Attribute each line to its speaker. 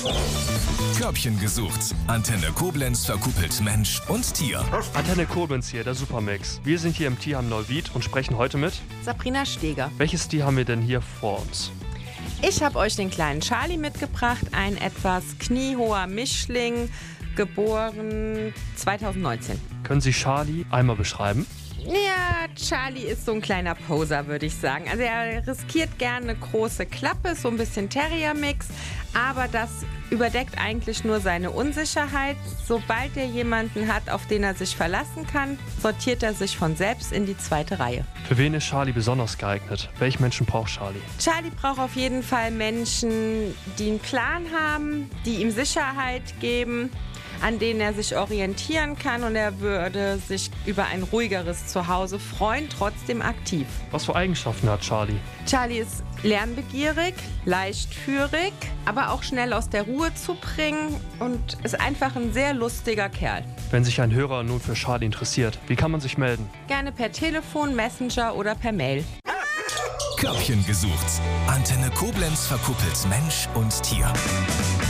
Speaker 1: Körbchen gesucht. Antenne Koblenz verkuppelt Mensch und Tier.
Speaker 2: Antenne Koblenz hier, der Supermix. Wir sind hier im Tierheim Neuwied und sprechen heute mit
Speaker 3: Sabrina Steger.
Speaker 2: Welches Tier haben wir denn hier vor uns?
Speaker 3: Ich habe euch den kleinen Charlie mitgebracht, ein etwas kniehoher Mischling, geboren 2019.
Speaker 2: Können Sie Charlie einmal beschreiben?
Speaker 3: Ja, Charlie ist so ein kleiner Poser, würde ich sagen. Also er riskiert gerne eine große Klappe, so ein bisschen Terrier-Mix, aber das überdeckt eigentlich nur seine Unsicherheit. Sobald er jemanden hat, auf den er sich verlassen kann, sortiert er sich von selbst in die zweite Reihe.
Speaker 2: Für wen ist Charlie besonders geeignet? Welche Menschen braucht Charlie?
Speaker 3: Charlie braucht auf jeden Fall Menschen, die einen Plan haben, die ihm Sicherheit geben, an denen er sich orientieren kann, und er würde sich über ein ruhigeres Zuhause freuen, trotzdem aktiv.
Speaker 2: Was für Eigenschaften hat Charlie?
Speaker 3: Charlie ist lernbegierig, leichtführig, aber auch schnell aus der Ruhe zu bringen und ist einfach ein sehr lustiger Kerl.
Speaker 2: Wenn sich ein Hörer nun für Charlie interessiert, wie kann man sich melden?
Speaker 3: Gerne per Telefon, Messenger oder per Mail.
Speaker 1: Körbchen gesucht. Antenne Koblenz verkuppelt Mensch und Tier.